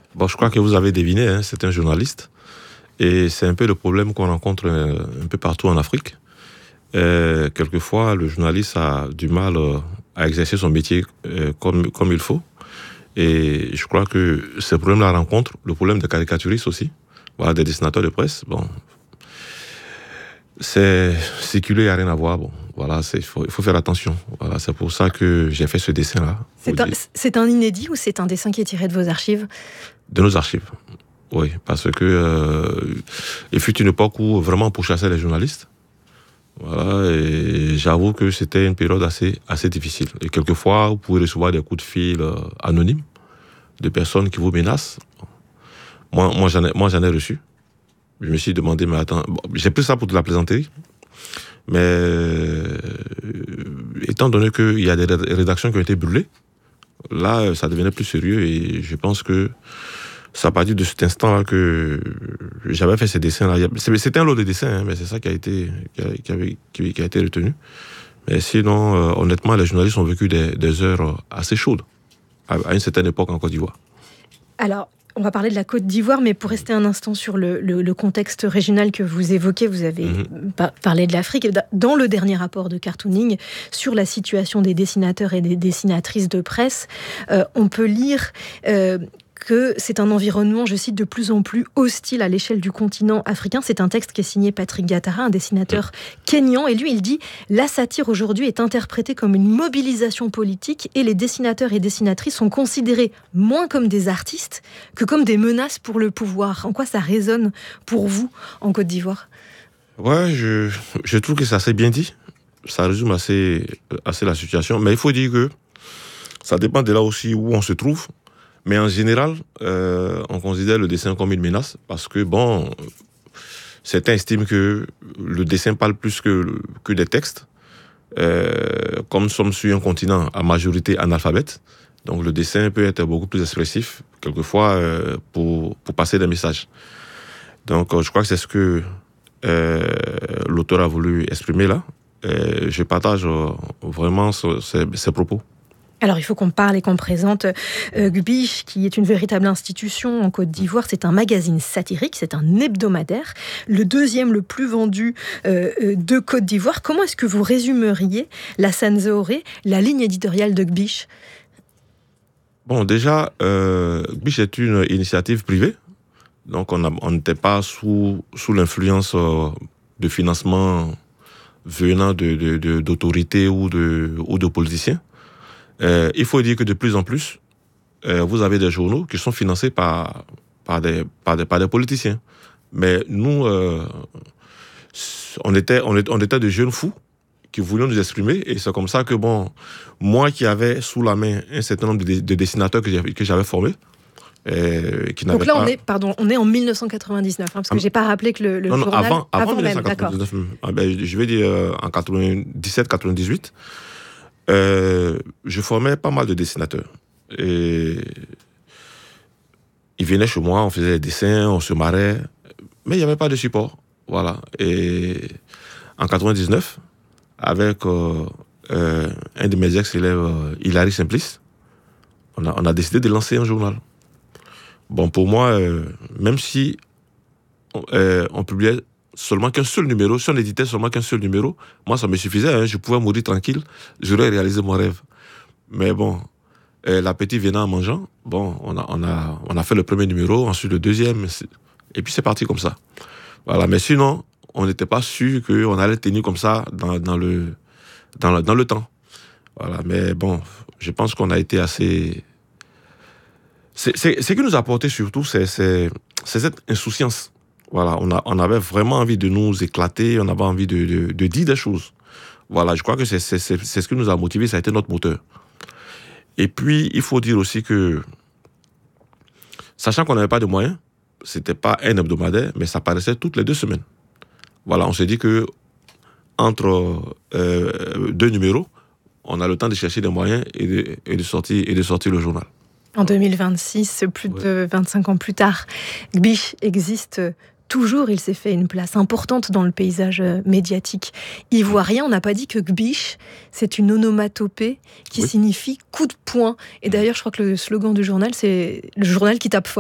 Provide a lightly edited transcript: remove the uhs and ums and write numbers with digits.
Bon, je crois que vous avez deviné, hein, c'est un journaliste. Et c'est un peu le problème qu'on rencontre un peu partout en Afrique. Quelquefois, le journaliste a du mal à exercer son métier comme il faut. Et je crois que ce problème-là rencontre le problème des caricaturistes aussi, voilà, des dessinateurs de presse. Bon, c'est circuler, il n'y a rien à voir. Bon, voilà, il faut faire attention. Voilà, c'est pour ça que j'ai fait ce dessin-là. C'est un inédit ou c'est un dessin qui est tiré de vos archives? De nos archives, oui, parce que il fut une époque où vraiment on pourchassait les journalistes. Voilà, et j'avoue que c'était une période assez difficile. Et quelquefois, vous pouvez recevoir des coups de fil anonymes de personnes qui vous menacent. Moi, j'en ai reçu. Je me suis demandé, mais attends, bon, j'ai pris ça pour de la plaisanterie. Mais étant donné qu'il y a des rédactions qui ont été brûlées, là, ça devenait plus sérieux et je pense que c'est à partir de cet instant-là que j'avais fait ces dessins-là. C'était un lot de dessins, hein, mais c'est ça qui a été retenu. Mais sinon, honnêtement, les journalistes ont vécu des heures assez chaudes à une certaine époque en Côte d'Ivoire. Alors, on va parler de la Côte d'Ivoire, mais pour rester un instant sur le contexte régional que vous évoquez, vous avez parlé de l'Afrique. Dans le dernier rapport de Cartooning sur la situation des dessinateurs et des dessinatrices de presse, on peut lire que c'est un environnement, je cite, de plus en plus hostile à l'échelle du continent africain. C'est un texte qui est signé Patrick Gattara, un dessinateur kényan, et lui, il dit « La satire aujourd'hui est interprétée comme une mobilisation politique et les dessinateurs et dessinatrices sont considérés moins comme des artistes que comme des menaces pour le pouvoir ». En quoi ça résonne pour vous en Côte d'Ivoire ? Ouais, je trouve que c'est assez bien dit. Ça résume assez la situation. Mais il faut dire que ça dépend de là aussi où on se trouve. Mais en général, on considère le dessin comme une menace parce que, bon, certains estiment que le dessin parle plus que des textes. Comme nous sommes sur un continent à majorité analphabète, donc le dessin peut être beaucoup plus expressif, quelquefois, pour passer des messages. Donc, je crois que c'est ce que l'auteur a voulu exprimer là. Je partage vraiment ses propos. Alors, il faut qu'on parle et qu'on présente Gbish, qui est une véritable institution en Côte d'Ivoire. C'est un magazine satirique, c'est un hebdomadaire, le deuxième le plus vendu de Côte d'Ivoire. Comment est-ce que vous résumeriez, Lassane Zaoré, la ligne éditoriale de Gbish ? Bon, déjà, Gbish est une initiative privée. Donc, on n'était pas sous l'influence de financement venant d'autorités ou de politiciens. Il faut dire que de plus en plus, vous avez des journaux qui sont financés par des politiciens. Mais nous, on était de jeunes fous qui voulions nous exprimer. Et c'est comme ça que, bon, moi qui avais sous la main un certain nombre de dessinateurs que j'avais formés, donc là, on est en 1999, hein, parce que je n'ai pas rappelé que le journal... Avant même, 1999, je vais dire en 97-98, je formais pas mal de dessinateurs. Et ils venaient chez moi, on faisait des dessins, on se marrait, mais il n'y avait pas de support. Voilà. Et en 99, avec un de mes ex-élèves, Hilary Simplice, on a décidé de lancer un journal. Bon, pour moi, même si on publiait seulement qu'un seul numéro, si on éditait seulement qu'un seul numéro, moi, ça me suffisait, hein, je pouvais mourir tranquille, j'aurais réalisé mon rêve. Mais bon, l'appétit venant en mangeant, bon, on a fait le premier numéro, ensuite le deuxième, et puis c'est parti comme ça. Voilà, mais sinon, on n'était pas sûr qu'on allait tenir comme ça dans le temps. Voilà, mais bon, je pense qu'on a été assez... Ce qui nous a apporté surtout, c'est cette insouciance. Voilà, on avait vraiment envie de nous éclater, on avait envie de dire des choses. Voilà, je crois que c'est ce qui nous a motivés, ça a été notre moteur. Et puis, il faut dire aussi que, sachant qu'on n'avait pas de moyens, c'était pas un hebdomadaire, mais ça paraissait toutes les 2 semaines. Voilà, on s'est dit que entre 2 numéros, on a le temps de chercher des moyens et de sortir le journal. En 2026, plus de 25 ans plus tard, Gbish existe toujours. Il s'est fait une place importante dans le paysage médiatique ivoirien. On n'a pas dit que Gbish, c'est une onomatopée qui signifie coup de poing. Et d'ailleurs, je crois que le slogan du journal, c'est le journal qui tape fort.